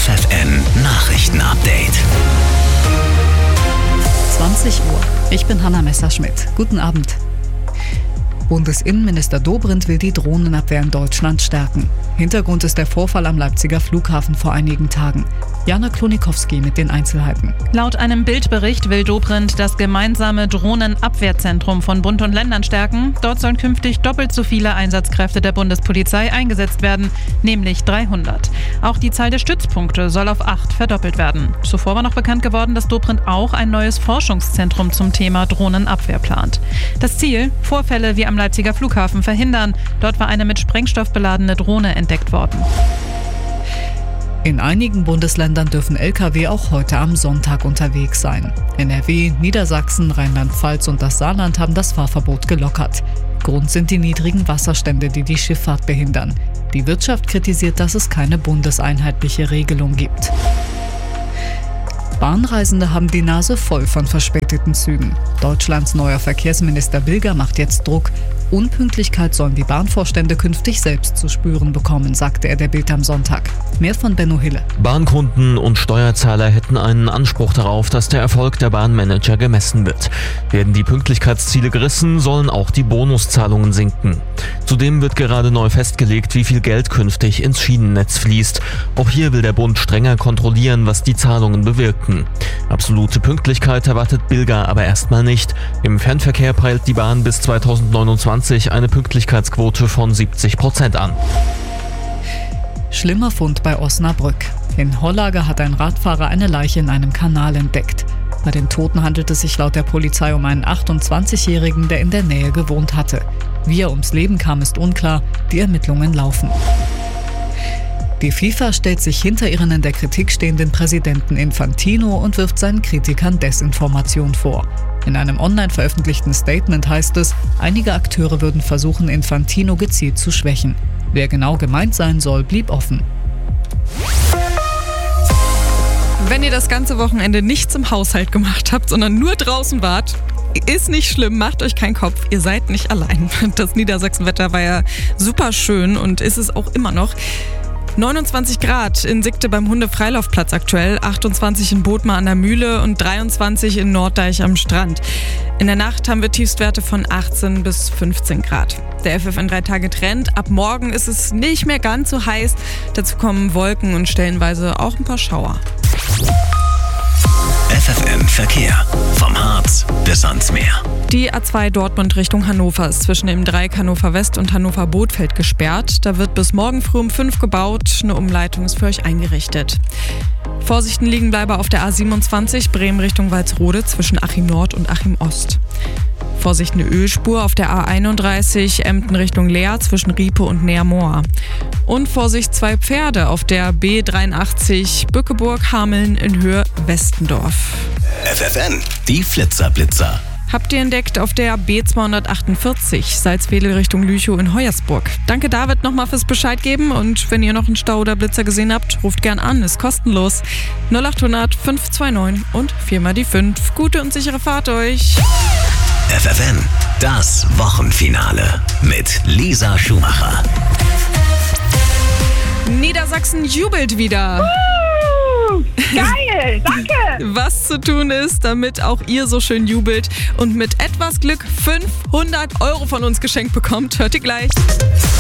FFN Nachrichten-Update. 20 Uhr. Ich bin Hanna Messerschmidt. Guten Abend. Bundesinnenminister Dobrindt will die Drohnenabwehr in Deutschland stärken. Hintergrund ist der Vorfall am Leipziger Flughafen vor einigen Tagen. Jana Klonikowski mit den Einzelheiten. Laut einem Bildbericht will Dobrindt das gemeinsame Drohnenabwehrzentrum von Bund und Ländern stärken. Dort sollen künftig doppelt so viele Einsatzkräfte der Bundespolizei eingesetzt werden, nämlich 300. Auch die Zahl der Stützpunkte soll auf 8 verdoppelt werden. Zuvor war noch bekannt geworden, dass Dobrindt auch ein neues Forschungszentrum zum Thema Drohnenabwehr plant. Das Ziel: Vorfälle wie am Leipziger Flughafen verhindern. Dort war eine mit Sprengstoff beladene Drohne entdeckt worden. In einigen Bundesländern dürfen Lkw auch heute am Sonntag unterwegs sein. NRW, Niedersachsen, Rheinland-Pfalz und das Saarland haben das Fahrverbot gelockert. Grund sind die niedrigen Wasserstände, die die Schifffahrt behindern. Die Wirtschaft kritisiert, dass es keine bundeseinheitliche Regelung gibt. Bahnreisende haben die Nase voll von verspäteten Zügen. Deutschlands neuer Verkehrsminister Bilger macht jetzt Druck. Unpünktlichkeit sollen die Bahnvorstände künftig selbst zu spüren bekommen, sagte er der Bild am Sonntag. Mehr von Benno Hille. Bahnkunden und Steuerzahler hätten einen Anspruch darauf, dass der Erfolg der Bahnmanager gemessen wird. Werden die Pünktlichkeitsziele gerissen, sollen auch die Bonuszahlungen sinken. Zudem wird gerade neu festgelegt, wie viel Geld künftig ins Schienennetz fließt. Auch hier will der Bund strenger kontrollieren, was die Zahlungen bewirken. Absolute Pünktlichkeit erwartet Bilger aber erstmal nicht. Im Fernverkehr peilt die Bahn bis 2029 eine Pünktlichkeitsquote von 70% an. Schlimmer Fund bei Osnabrück. In Hollage hat ein Radfahrer eine Leiche in einem Kanal entdeckt. Bei den Toten handelt es sich laut der Polizei um einen 28-Jährigen, der in der Nähe gewohnt hatte. Wie er ums Leben kam, ist unklar. Die Ermittlungen laufen. Die FIFA stellt sich hinter ihren in der Kritik stehenden Präsidenten Infantino und wirft seinen Kritikern Desinformation vor. In einem online veröffentlichten Statement heißt es, einige Akteure würden versuchen, Infantino gezielt zu schwächen. Wer genau gemeint sein soll, blieb offen. Wenn ihr das ganze Wochenende nichts im Haushalt gemacht habt, sondern nur draußen wart, ist nicht schlimm, macht euch keinen Kopf, ihr seid nicht allein. Das Niedersachsenwetter war ja super schön und ist es auch immer noch. 29 Grad in Sickte beim Hundefreilaufplatz aktuell, 28 in Bothmar an der Mühle und 23 in Norddeich am Strand. In der Nacht haben wir Tiefstwerte von 18 bis 15 Grad. Der FFN 3-Tage-Trend. Ab morgen ist es nicht mehr ganz so heiß. Dazu kommen Wolken und stellenweise auch ein paar Schauer. FFN Verkehr. Vom Harz bis ans Meer. Die A2 Dortmund Richtung Hannover ist zwischen dem Dreieck Hannover West und Hannover Bothfeld gesperrt. Da wird bis morgen früh um 5 gebaut. Eine Umleitung ist für euch eingerichtet. Vorsichten liegen bleibe auf der A27 Bremen Richtung Walsrode zwischen Achim Nord und Achim Ost. Vorsicht, eine Ölspur auf der A31 Emden Richtung Leer zwischen Riepe und Neermoor. Und Vorsicht, 2 Pferde auf der B83 Bückeburg-Hameln in Höhe Westendorf. FFN, die Flitzer-Blitzer. Habt ihr entdeckt auf der B248 Salzwedel Richtung Lüchow in Hoyersburg. Danke David nochmal fürs Bescheid geben und wenn ihr noch einen Stau oder Blitzer gesehen habt, ruft gern an, ist kostenlos. 0800 529 und 4x5. Gute und sichere Fahrt euch. FFN, das Wochenfinale mit Lisa Schumacher. Niedersachsen jubelt wieder. Geil, danke! Was zu tun ist, damit auch ihr so schön jubelt und mit etwas Glück 500 € von uns geschenkt bekommt, hört ihr gleich.